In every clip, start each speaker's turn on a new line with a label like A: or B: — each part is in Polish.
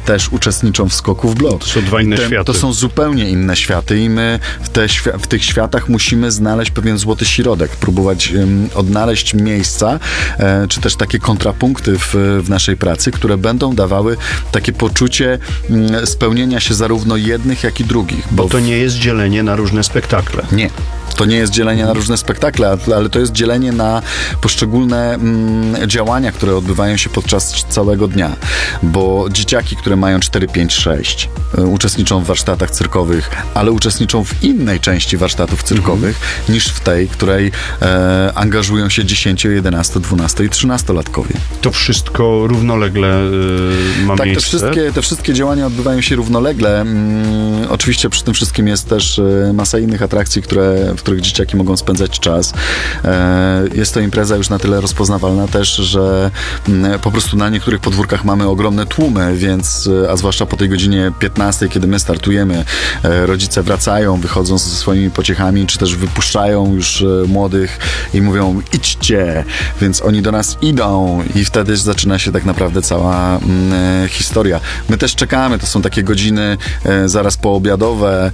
A: też uczestniczą w Skoku w Blok.
B: To są dwa inne światy.
A: To są zupełnie inne światy i my w tych światach musimy znaleźć pewien złoty środek, próbować odnaleźć miejsca, czy też takie kontrapunkty w naszej pracy, które będą dawały takie poczucie spełnienia się zarówno jednych, jak i drugich.
B: Bo to nie jest dzielenie na różne spektakle.
A: Nie. To nie jest dzielenie na różne spektakle, ale to jest dzielenie na poszczególne działania, które odbywają się podczas całego dnia. Bo dzieciaki, które mają 4, 5, 6 uczestniczą w warsztatach cyrkowych, ale uczestniczą w innej części warsztatów cyrkowych niż w tej, której angażują się 10, 11, 12 i 13-latkowie.
B: To wszystko równolegle ma miejsce?
A: Tak, te wszystkie działania odbywają się równolegle. Oczywiście przy tym wszystkim jest też masa innych atrakcji, w których dzieciaki mogą spędzać czas. Jest to impreza już na tyle rozpoznawalna też, że po prostu na niektórych podwórkach mamy ogromne tłumy, więc, a zwłaszcza po tej godzinie 15, kiedy my startujemy, rodzice wracają, wychodzą ze swoimi pociechami, czy też wypuszczają już młodych i mówią idźcie, więc oni do nas idą i wtedy zaczyna się tak naprawdę cała historia. My też czekamy, to są takie godziny zaraz poobiadowe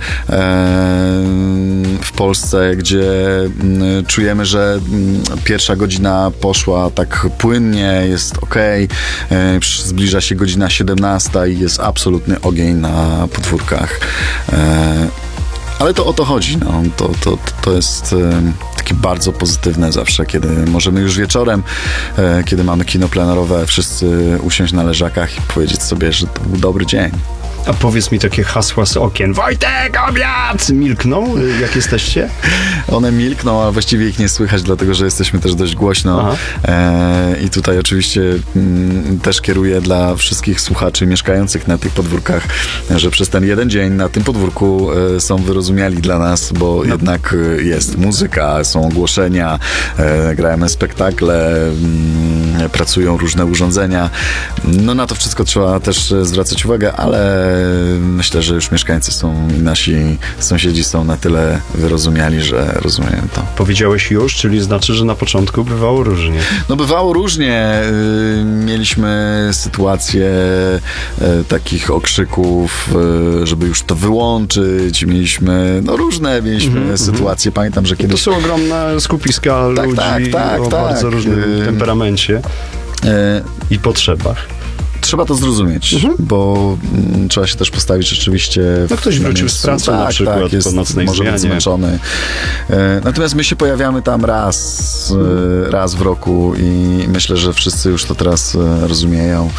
A: w Polsce, gdzie czujemy, że pierwsza godzina poszła tak płynnie, jest okej, zbliża się godzina 17 i jest absolutny ogień na podwórkach. Ale to o to chodzi. No. To jest takie bardzo pozytywne zawsze, kiedy możemy już wieczorem, kiedy mamy kino plenerowe, wszyscy usiąść na leżakach i powiedzieć sobie, że to był dobry dzień.
B: A powiedz mi takie hasła z okien. Wojtek, obiad! Milkną, jak jesteście?
A: One milkną, a właściwie ich nie słychać, dlatego że jesteśmy też dość głośno. I tutaj oczywiście też kieruję dla wszystkich słuchaczy mieszkających na tych podwórkach, że przez ten jeden dzień na tym podwórku są wyrozumiali dla nas, bo jednak jest muzyka, są ogłoszenia, gramy spektakle, pracują różne urządzenia. No na to wszystko trzeba też zwracać uwagę, ale myślę, że już mieszkańcy i nasi sąsiedzi są na tyle wyrozumiali, że rozumieją to.
B: Powiedziałeś już, czyli znaczy, że na początku bywało różnie.
A: No bywało różnie. Mieliśmy sytuacje takich okrzyków, żeby już to wyłączyć. Mieliśmy sytuacje. Pamiętam, że kiedyś...
B: To są ogromne skupiska ludzi o bardzo różnym temperamencie i potrzebach.
A: Trzeba to zrozumieć, bo trzeba się też postawić rzeczywiście...
B: No ktoś wrócił z pracy na przykład po nocnej
A: może
B: zmianie.
A: Być zmęczony. Natomiast my się pojawiamy tam raz w roku i myślę, że wszyscy już to teraz rozumieją.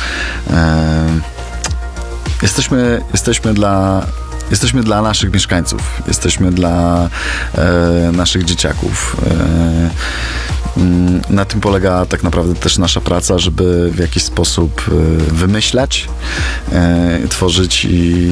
A: Jesteśmy dla naszych mieszkańców. Jesteśmy dla naszych dzieciaków. Na tym polega tak naprawdę też nasza praca, żeby w jakiś sposób wymyślać, tworzyć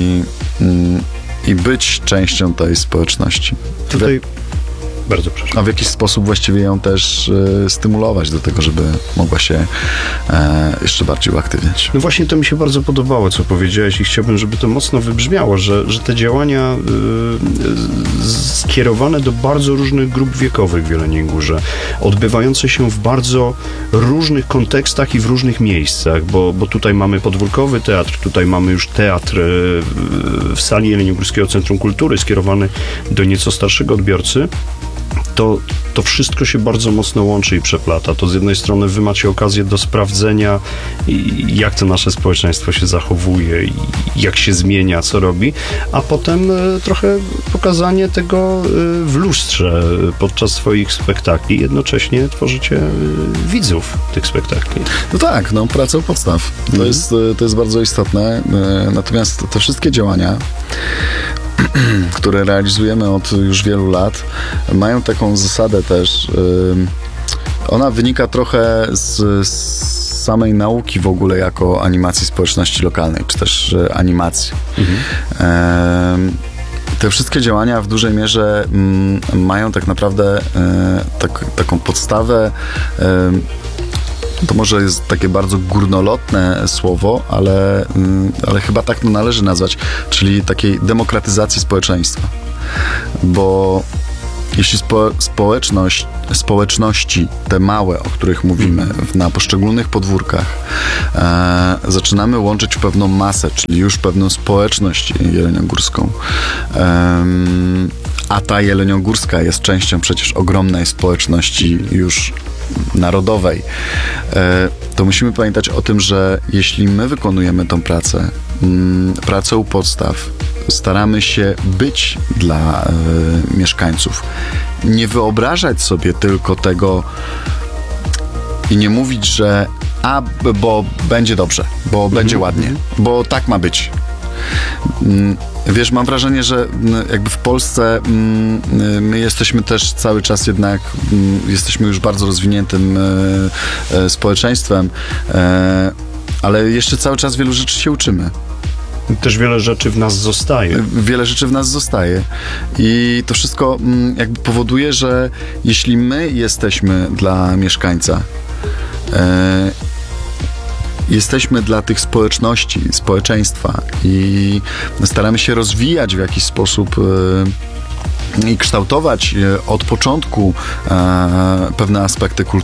A: i być częścią tej społeczności.
B: Tutaj bardzo proszę.
A: A w jakiś sposób właściwie ją też stymulować do tego, żeby mogła się jeszcze bardziej uaktywniać.
B: No właśnie to mi się bardzo podobało, co powiedziałeś i chciałbym, żeby to mocno wybrzmiało, że te działania skierowane do bardzo różnych grup wiekowych w Jeleniej Górze, odbywające się w bardzo różnych kontekstach i w różnych miejscach, bo tutaj mamy podwórkowy teatr, tutaj mamy już teatr w sali Jeleniogórskiego Centrum Kultury skierowany do nieco starszego odbiorcy. To wszystko się bardzo mocno łączy i przeplata. To z jednej strony wy macie okazję do sprawdzenia, jak to nasze społeczeństwo się zachowuje, jak się zmienia, co robi, a potem trochę pokazanie tego w lustrze podczas swoich spektakli. Jednocześnie tworzycie widzów tych spektakli.
A: No tak, praca u podstaw. To jest bardzo istotne. Natomiast te wszystkie działania, które realizujemy od już wielu lat, mają taką zasadę też. Ona wynika trochę z samej nauki w ogóle jako animacji społeczności lokalnej, czy też animacji. Te wszystkie działania w dużej mierze mają tak naprawdę taką podstawę. To może jest takie bardzo górnolotne słowo, ale chyba tak to należy nazwać, czyli takiej demokratyzacji społeczeństwa. Bo jeśli społeczność społeczności, te małe, o których mówimy, na poszczególnych podwórkach, zaczynamy łączyć w pewną masę, czyli już pewną społeczność jeleniogórską. A ta jeleniogórska jest częścią przecież ogromnej społeczności już narodowej. To musimy pamiętać o tym, że jeśli my wykonujemy tą pracę u podstaw, staramy się być dla mieszkańców, nie wyobrażać sobie tylko tego i nie mówić, że bo będzie dobrze, bo będzie ładnie, bo tak ma być. Wiesz, mam wrażenie, że jakby w Polsce my jesteśmy też cały czas jednak, jesteśmy już bardzo rozwiniętym społeczeństwem, ale jeszcze cały czas wielu rzeczy się uczymy.
B: Też wiele rzeczy w nas zostaje.
A: Wiele rzeczy w nas zostaje i to wszystko jakby powoduje, że jeśli my jesteśmy dla mieszkańca, jesteśmy dla tych społeczności, społeczeństwa i staramy się rozwijać w jakiś sposób i kształtować od początku pewne aspekty kultury,